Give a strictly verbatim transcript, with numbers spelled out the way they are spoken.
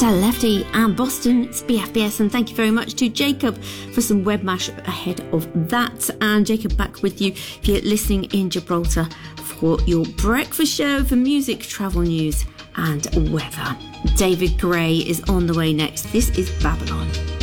to Lefty and Boston, it's B F B S, and thank you very much to Jacob for some web mash ahead of that. And Jacob, back with you if you're listening in Gibraltar for your breakfast show for music, travel news and weather. David Gray is on the way next. This is Babylon.